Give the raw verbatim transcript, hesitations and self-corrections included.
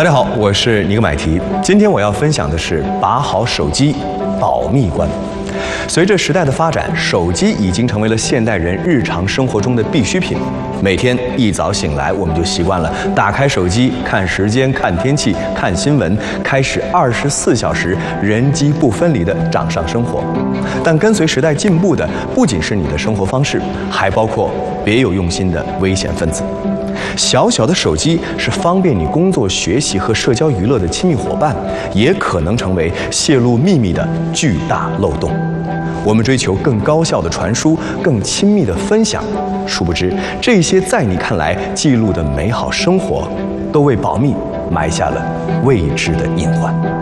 大家好，我是尼格买提。今天我要分享的是把好手机保密观。随着时代的发展，手机已经成为了现代人日常生活中的必需品。每天一早醒来，我们就习惯了打开手机看时间、看天气、看新闻，开始二十四小时人机不分离的掌上生活。但跟随时代进步的不仅是你的生活方式，还包括别有用心的危险分子。小小的手机是方便你工作、学习和社交娱乐的亲密伙伴，也可能成为泄露秘密的巨大漏洞。我们追求更高效的传输、更亲密的分享，殊不知这些在你看来记录的美好生活，都为保密埋下了未知的隐患。